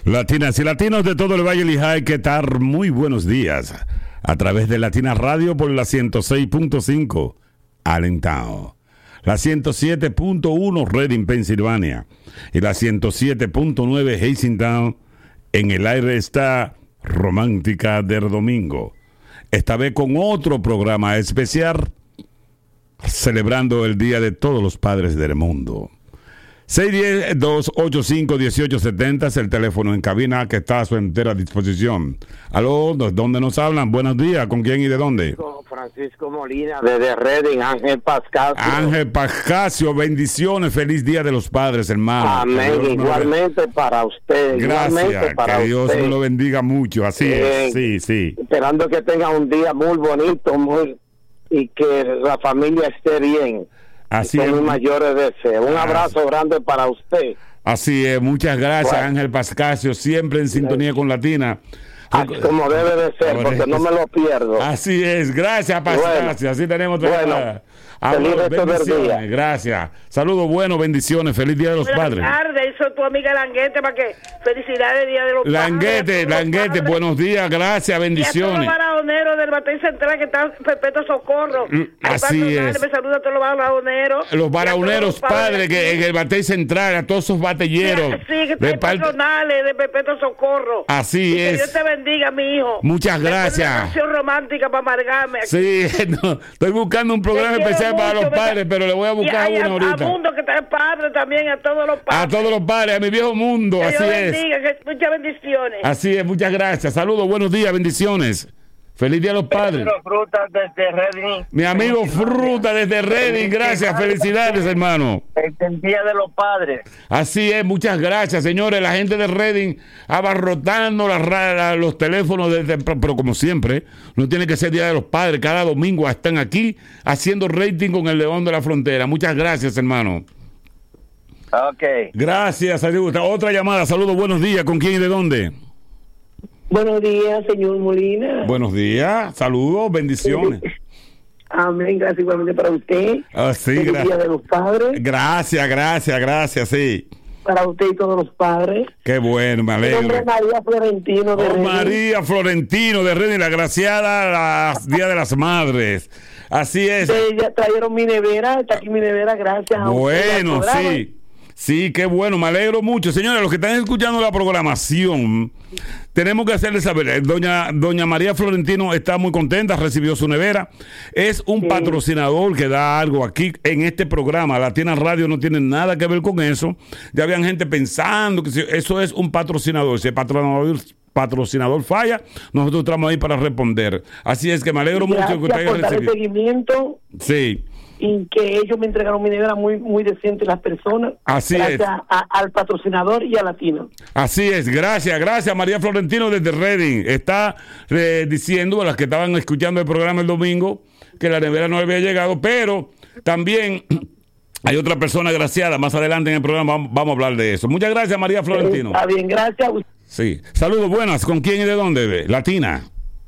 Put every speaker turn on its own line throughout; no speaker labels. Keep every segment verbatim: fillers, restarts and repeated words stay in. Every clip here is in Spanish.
Latinas y latinos de todo el Valle Lijay, ¿qué tal? Muy buenos días. A través de Latina Radio por la ciento seis punto cinco, Allentown, la ciento siete punto uno, Reading, Pensilvania, y la ciento siete punto nueve, Hazingtown. En el aire está Romántica del Domingo. Esta vez con otro programa especial, celebrando el Día de Todos los Padres del Mundo. seis uno cero, dos ocho cinco, uno ocho siete cero es el teléfono en cabina que está a su entera disposición. Aló, ¿dónde nos hablan? Buenos días, ¿con quién y de dónde?
Francisco Molina, desde Reading, Ángel Pascasio.
Ángel Pascasio, bendiciones, feliz Día de los Padres, hermano.
Amén, igualmente no... para usted.
Gracias,
para
que Dios
usted.
lo bendiga mucho, así eh, es, sí, sí.
Esperando que tenga un día muy bonito, muy y que la familia esté bien.
Así
Son
es.
mis mayores deseos. Un abrazo grande para usted.
Así es, muchas gracias,
bueno.
Ángel Pascasio, siempre en sintonía con Latina.
Así como debe de ser, porque no me lo pierdo.
Así es, gracias, Pascasio. Bueno. Así tenemos
bueno.
Feliz bendiciones, gracias. Saludos buenos, bendiciones, feliz Día de los
Buenas
Padres.
Buenas tardes, soy tu amiga Languete, para que felicidades Día de los
Languete,
Padres.
Languete, buenos días, gracias, bendiciones.
Y a todos los barajoneros del Batey Central que están Perpetuo Socorro.
Así es.
Me saluda a todos los barajoneros.
Los barajoneros padres que en el Batey Central, a todos esos batalleros.
Sí, que están personales de Perpetuo Socorro.
Así
y
es.
Que Dios te bendiga, mi hijo.
Muchas gracias.
Una canción romántica para amargarme aquí.
Sí, no, estoy buscando un programa especial para los padres, pero le voy a buscar uno ahorita.
A mundo que está el padre también, a todos los padres.
A todos los padres, a mi viejo mundo,
que
así
Dios
es.
bendiga, que muchas bendiciones.
Así es, muchas gracias. Saludos, buenos días, bendiciones. Feliz Día a los Padres.
Fruta desde Reading.
Mi amigo Fruta desde Reading, gracias, felicidades, hermano.
El Día de los Padres.
Así es, muchas gracias, señores. La gente de Reading abarrotando la, la, los teléfonos, desde, pero como siempre, no tiene que ser Día de los Padres. Cada domingo están aquí haciendo rating con el León de la Frontera. Muchas gracias, hermano.
Ok.
Gracias, saludos. Otra llamada, saludos, buenos días. ¿Con quién y de dónde?
Buenos días, señor Molina.
Buenos días, saludos, bendiciones.
Amén, gracias igualmente para usted.
Ah, sí,
el
gra-
Día de los Padres.
Gracias, gracias, gracias, sí.
Para usted y todos los padres.
Qué bueno, me
Mi nombre es
alegro.
María Florentino de
Oh,
Reading.
María Florentino de Reading, la graciada las Día de las Madres. Así es.
Ustedes ya trajeron mi nevera, está aquí mi nevera, gracias a usted.
Bueno, sí. Sí, qué bueno, me alegro mucho. Señores, los que están escuchando la programación, tenemos que hacerles saber, doña, doña María Florentino está muy contenta, recibió su nevera. Es un sí. patrocinador que da algo aquí en este programa. Latina Radio no tiene nada que ver con eso. Ya habían gente pensando que eso es un patrocinador. Si el patrocinador, patrocinador falla, nosotros estamos ahí para responder. Así es que me alegro
Gracias
mucho que usted haya
por dar el
recibido.
seguimiento.
Sí.
Y que ellos me entregaron mi nevera muy muy decente las personas.
Así
gracias
es.
A, al patrocinador y a Latino.
Así es, gracias, gracias María Florentino desde Reading. Está eh, diciendo a las que estaban escuchando el programa el domingo que la nevera no había llegado, pero también hay otra persona agraciada. Más adelante en el programa vamos, vamos a hablar de eso. Muchas gracias María Florentino.
Está bien, gracias.
Sí, saludos, buenas. ¿Con quién y de dónde? Latina.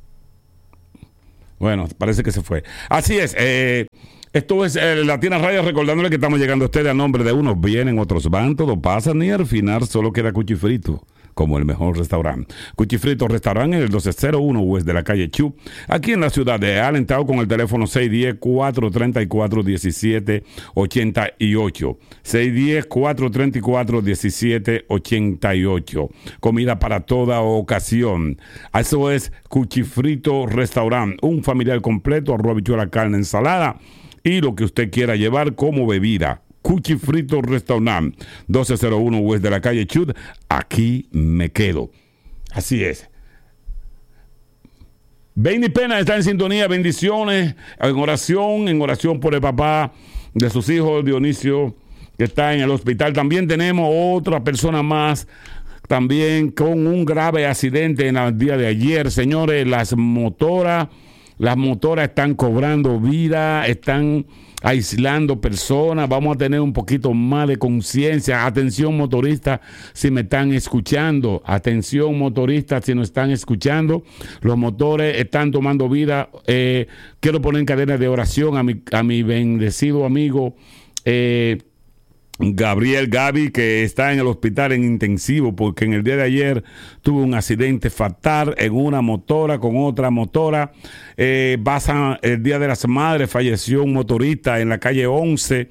Bueno, parece que se fue. Así es, eh esto es eh, Latina Radio, recordándole que estamos llegando a ustedes a nombre de unos vienen, otros van, todo pasa, ni al final solo queda Cuchifrito como el mejor restaurante. Cuchifrito Restaurante en el doce cero uno West de la calle Chu, aquí en la ciudad de Allentown, con el teléfono seis uno cero, cuatro tres cuatro, uno siete ocho ocho. seis uno cero, cuatro tres cuatro, uno siete ocho ocho. Comida para toda ocasión. Eso es Cuchifrito Restaurante, un familiar completo, arroz, habichuela, carne, ensalada y lo que usted quiera llevar como bebida. Cuchifrito Restaurant, doce cero uno West de la calle Chud. Aquí me quedo. Así es. Benny Pena está en sintonía. Bendiciones en oración, en oración por el papá de sus hijos, Dionisio, que está en el hospital. También tenemos otra persona más, también con un grave accidente en el día de ayer. Señores, las motoras, las motoras están cobrando vida, están aislando personas. Vamos a tener un poquito más de conciencia. Atención motoristas, si me están escuchando. Atención motoristas, si nos están escuchando. Los motores están tomando vida. Eh, quiero poner en cadena de oración a mi, a mi bendecido amigo eh, Gabriel Gaby, que está en el hospital en intensivo porque en el día de ayer tuvo un accidente fatal en una motora con otra motora. Eh, pasa el Día de las Madres, falleció un motorista en la calle once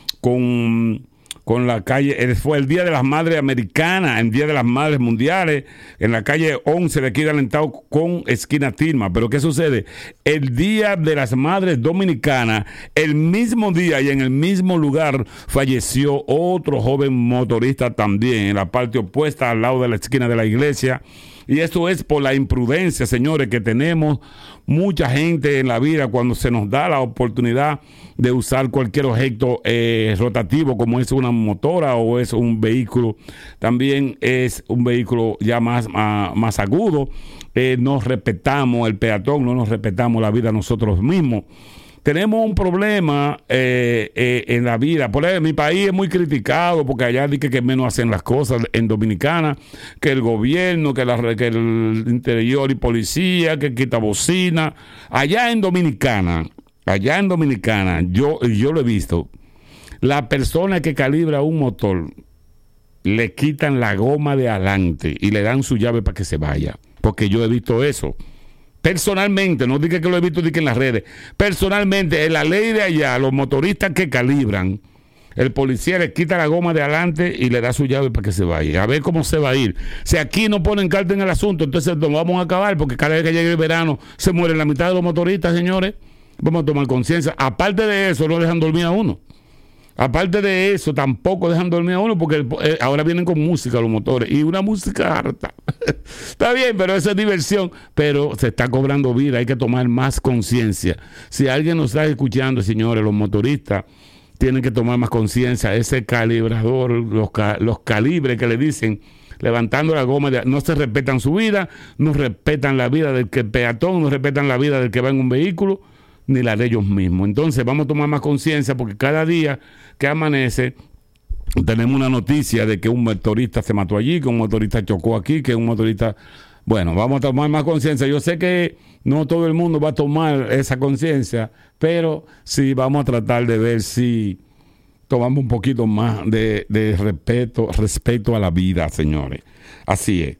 con... con la calle, fue el Día de las Madres Americanas, el Día de las Madres Mundiales, en la calle once de aquí de Alentado con esquina Tilma. Pero ¿qué sucede? El Día de las Madres Dominicanas, el mismo día y en el mismo lugar falleció otro joven motorista también, en la parte opuesta, al lado de la esquina de la iglesia. Y esto es por la imprudencia, señores, que tenemos mucha gente en la vida cuando se nos da la oportunidad de usar cualquier objeto eh, rotativo, como es una motora o es un vehículo, también es un vehículo ya más, más, más agudo. Eh, no respetamos el peatón, no nos respetamos la vida nosotros mismos. Tenemos un problema eh, eh, en la vida. Por ejemplo, mi país es muy criticado porque allá dicen que menos hacen las cosas en Dominicana, que el gobierno, que, la, que el interior y policía, que quita bocina. Allá en Dominicana, allá en Dominicana, yo, yo lo he visto, la persona que calibra un motor, le quitan la goma de adelante y le dan su llave para que se vaya. Porque yo he visto eso. Personalmente, no diga que lo he visto diga en las redes, personalmente, en la ley de allá, los motoristas que calibran, el policía le quita la goma de adelante y le da su llave para que se vaya. A ver cómo se va a ir. Si aquí no ponen carta en el asunto, entonces nos vamos a acabar, porque cada vez que llegue el verano se mueren la mitad de los motoristas, señores. Vamos a tomar conciencia. Aparte de eso, no dejan dormir a uno. Aparte de eso, tampoco dejan dormir a uno porque eh, ahora vienen con música los motores y una música harta. Está bien, pero eso es diversión, pero se está cobrando vida, hay que tomar más conciencia. Si alguien nos está escuchando, señores, los motoristas tienen que tomar más conciencia. Ese calibrador, los, los calibres que le dicen, levantando la goma, de, no se respetan su vida, no respetan la vida del que peatón, no respetan la vida del que va en un vehículo, ni la de ellos mismos. Entonces vamos a tomar más conciencia porque cada día que amanece tenemos una noticia de que un motorista se mató allí, que un motorista chocó aquí, que un motorista... Bueno, vamos a tomar más conciencia. Yo sé que no todo el mundo va a tomar esa conciencia, pero sí vamos a tratar de ver si tomamos un poquito más de, de respeto, respeto a la vida, señores. Así es.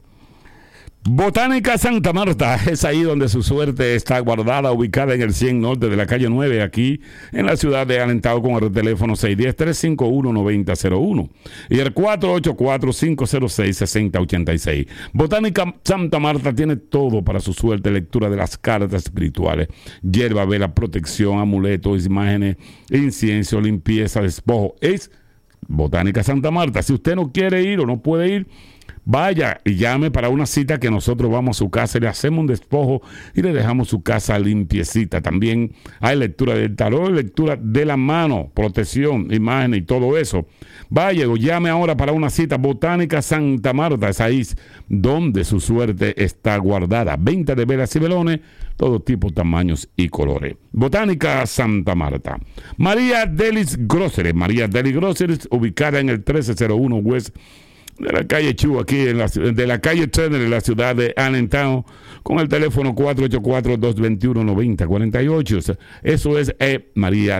Botánica Santa Marta, es ahí donde su suerte está guardada, ubicada en el cien norte de la calle nueve, aquí en la ciudad de Alentado, con el teléfono seis uno cero, tres cinco uno, nueve cero cero uno y el cuatro ocho cuatro, cinco cero seis, seis cero ocho seis. Botánica Santa Marta tiene todo para su suerte: lectura de las cartas espirituales, hierba, vela, protección, amuletos, imágenes, incienso, limpieza, despojo. Es Botánica Santa Marta. Si usted no quiere ir o no puede ir, vaya y llame para una cita que nosotros vamos a su casa y le hacemos un despojo y le dejamos su casa limpiecita. También hay lectura del tarot, lectura de la mano, protección, imágenes y todo eso. Vaya o llame ahora para una cita. Botánica Santa Marta, es ahí donde su suerte está guardada. Venta de velas y velones, todo tipo, tamaños y colores. Botánica Santa Marta. María Delis Groceries, María Delis Groceries, ubicada en el trece cero uno West de la calle Chu, aquí en la, de la calle Turner, en la ciudad de Allentown, con el teléfono cuatro ocho cuatro, dos dos uno, nueve cero cuatro ocho. Eso es eh, María